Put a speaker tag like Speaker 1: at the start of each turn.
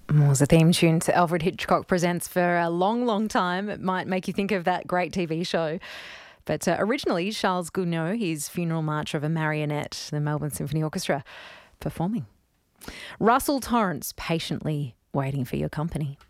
Speaker 1: Was a theme tune to Alfred Hitchcock Presents for a long, long time. It might make you think of that great TV show. But originally, Charles Gounod, his funeral march of a marionette, the Melbourne Symphony Orchestra, performing. Russell Torrance, patiently waiting for your company.